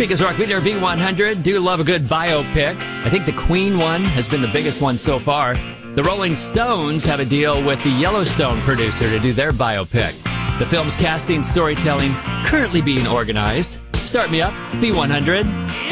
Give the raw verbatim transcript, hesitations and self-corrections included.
Speakers Rock Leader V one hundred. Do love a good biopic. I think the Queen one has been the biggest one so far. The Rolling Stones have a deal with the Yellowstone producer to do their biopic. The film's casting storytelling currently being organized. Start me up, V one hundred.